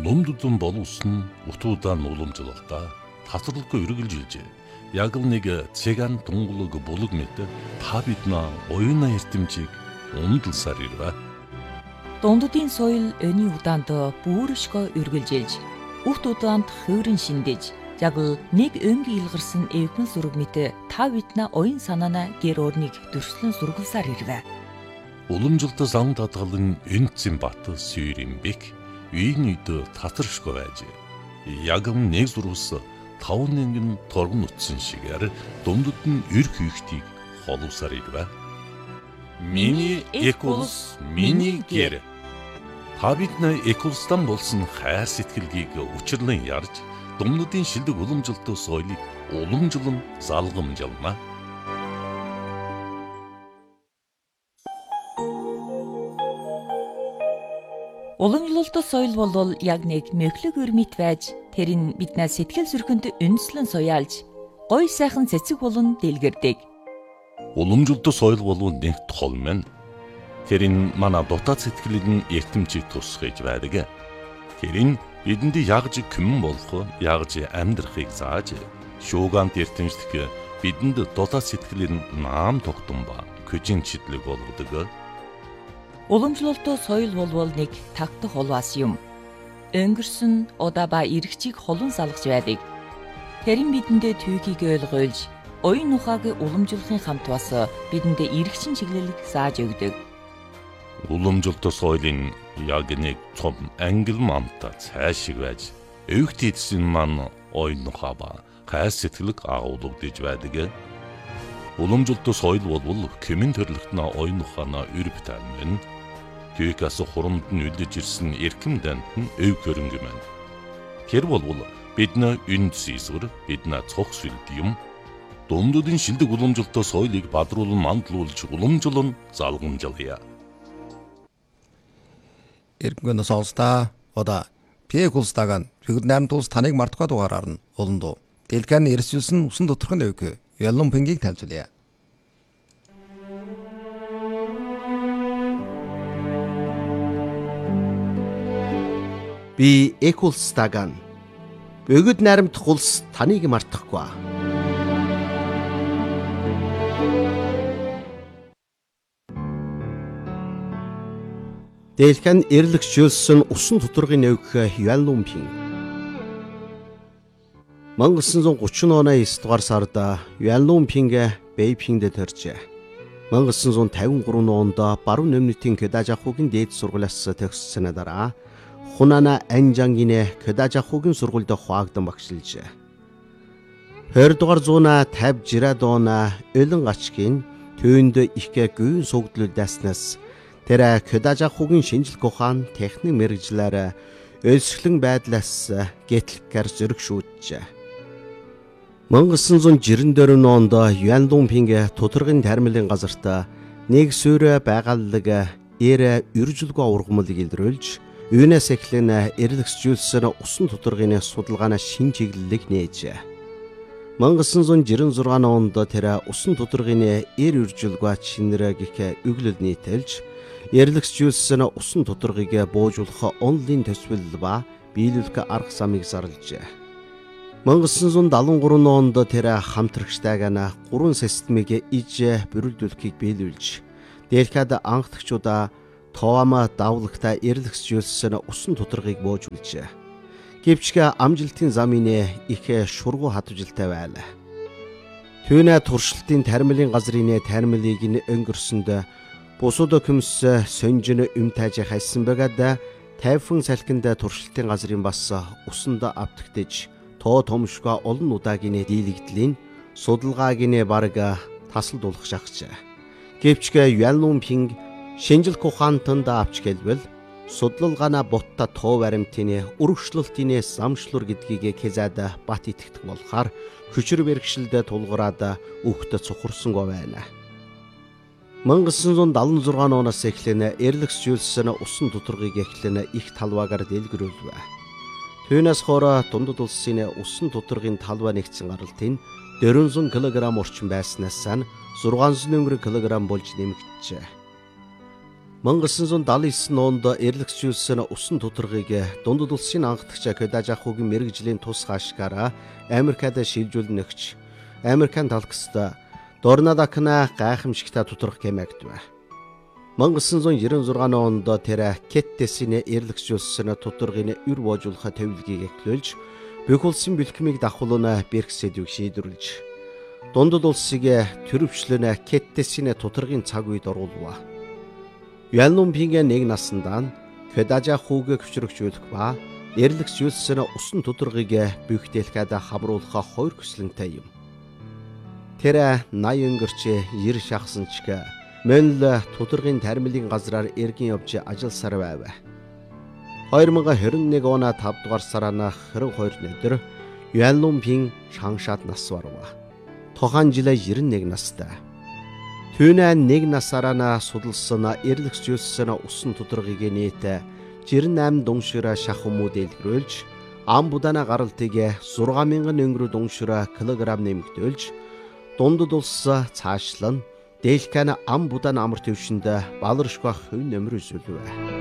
Нулимдудун боловсон утуудаа уламжлалтаа тасралгүй үргэлжилжээ. Яг л нэг цэган тунгалаг булаг мэт та биднаа оюуна эрдэмжийг ундалсаар ирвэ. Дундуудын соёл өний удаанд бүршгөө үргэлжилж, үхт удаанд хөөрөн шиндэж, яг л нэг өнгийн илгарсан эвгэн сүрэг мэт та биднаа оюун санаана гэр орныг дүрслэн сургалсаар ирвэ. Уламжлалт зан татгалан энцэн бат сүйрэмбек үйн үйд татаршгүй байж. Яг нэг зурвас 5,000 торгон утсан шигээр дундад нь эр хийхтийг холовсаар ирвэ. Миний эколс, миний гэр. Та бидний эколстан болсон хайр сэтгэлгийг учирлан ярьж, дундадын шилдэг уламжлалт соёлыг уламжлан залгамжлана. Уламжлалт соёл бол яг нэг мөхлөг өрмит байж, тэр нь биднээс сэтгэл зүрхэнд үнслэн суяалж, гоё сайхан цэцэг болон дэлгэрдэг. Уламжлалт соёл бол нэг тол мэн. Тэр нь манай дотоод сэтгэлийн эртэмжийг тусгаж байдаг. Тэр нь бидэнд ягж күмэн болох, ягж амьдрахыг зааж, шуугант эртэмжлэх бидэнд дотоод сэтгэлийн наам тогтун ба көжин чидлэг болгодог. Уламжлалт соёл бол нэг тагтах улваас юм. Өнгөрсөн удаа ба иргэчийг холон салгаж байдаг. Тэр нь бидэндээ түүхийг ойлгуулж, оюун ухааг уламжлахын хамт бас бидэндээ иргэчин чиглэлийг зааж өгдөг. Уламжлалт соёлын яг нэг цом англ мамта цаашиг байж, өвгт эдсэн маань оюун ухаа ба хайр сэтгэлийг агуулгадж байдаг. Уламжлалт соёл бол кэмэн төрлөختнө оюун ухаанаа өрөвтөн мэн. Түүхээс хурамд нь үлдэж ирсэн эрхэм дант нь өв хөрөнгө мэн. Тэр бол бидний үнд зэсвэр, бидний цог сүлд юм. Дундуудын шилдэг уламжлалт соёлыг бадруулан мандлуулж уламжлан залгамжлая. Эргэн сонсдаа ода пекулстаган фигур 8 тулс таныг мартгаа дугаараар нь олондоо. Дэлгэн ирсүүлсэн усан доторхон өвгөө ялон пингийг танилцуулъя. Би экулстаган бөгөд найрамдах улс таныг мартахгүй. Дэлхэн эрлэгчүүлсэн усан тодоргийн өвгөх Юанлумпин 1930 оны 9 дугаар сард Юанлумпинг Бэйпингд төржээ. 1953 онд баруун өмнөдийн Кэдажахугийн дээд сургуулиас төгссөний дараа Хунана Анжангинэ Кэдажахугийн сургуульд хуаагдан багшилжээ. 20 дугаар зууна 50 жирад он Өлөн гачгийн төвөнд их гүйн сугдлуулдаснаас тэр Кэдажахугийн шинжлэх ухаан техник мэрэгжлээр өлсгөлэн байдлаас гэтлэхээр зөрөг шүүджээ. 1994 онд Юанлумпинг тодоргийн тармилын газарт нэг суур байгaalлаг үржилгөө ургамлыг илрүүлж юунаас эхлэн эрлэгсжүүлсэн усан тодоргийн судалгааны шин чиглэлийг нээжээ. 1996 онд тэр усан тодоргийн үржилгөө чинрэ гэх өглөл нийтэлж эрлэгсжүүлсэн усан тодоргийг буужуулах онлайн төсвөл ба биелүүлэх арга замыг зарлжээ. 1973 онд тэр хамтрагчтайгаа 3 системийг иж бүрэлдүүлэхийг биелүүлж, дэлхийд анхдагчудаа тоама давлагтай эрлэгсжүүлсэн усан тодоргийг буужуулжээ. Гэвч амжилтын замын их шургуу хатвжилтай байлаа. Түүнээ туршилтын тармилын газрын тармилыг өнгөрсөнд бусууд хүмс сонжин өмтайж хайсан байгаад тайфун салхинд туршилтын газрын бас усанд автагдж тоо томшгүй олон удаагийн дийлэгдлийн судалгаагийн бараг тасалдуулах шахажээ. Гэвч Юанлумпинг шинжлэх ухаантанд авч гэлбэл судалгаана ботта тоо баримтын өргөжлөлтийн замшлуур гэдгийг хязаад бат итгэдэг болохоор хүчээр бэрхшээлд тулгараад үхт цухарсангүй байна. 1976 оноос эхлэн эрлэгсжүүлсэн усан тодоргийг эхлэн их талбайгаар дэлгэрүүлвэ. Түүнээс хойш дундад улсын усан тодоргийн талбай нэгдсэн гаралтын 400 кг орчим байснаас нь 600 кг болж нэмэгджээ. 1979 онд эрлэгсжүүлсэн усан тодорхойг дундад улсын анхдагч Квадажахуугийн мэрэгжлийн тус хаашгаараа Америкад шилжүүлнэгч Американ талкст Дорнадакна гайхамшигтай тодорхой хэмээгдэв. 1996 онд тэр Кеттесийн эрлэгсжүүлсэн тодорхойн өр боожуулах тавилгийг эхлүүлж бүх улсын бэлтгэмийг давхуулна Беркседийг шийдвэрлэж дундад улсыг төрөвчлөн Кеттесийн тодорхойн цаг үед оруулав. Юанлумпингийн нэг наснда Квадажахууг хөшрөгжүүлэх ба эрлэгсжүүлсэн усан тодорхойг бүхтэлхэд хамруулах хоёр хүслэнтэй юм. Тэр 80 өнгөрч 90 шахсан ч мөн л тодорхойн тармилын газраар эргэн явж ажилласаар байв. 2021 оны 5 дугаар сарын 22 өдөр Юанлумпин шаншаад нас барв. Тохан жилээ 91 настай. Түүнээ нэг насаараа судалсан эрлэгсжүүлсэн усан тодорхойг нийт 68 дунгшир шахамуу дэлгэрүүлж ам будана гаралтыг 6000 өнгөрөө дунгшир килограмм нэмэгдүүлж дундад улс цаашлан дэлхэнэ ам будан амар төвшөнд баларшгүй хувь нэмэр үзүүлв.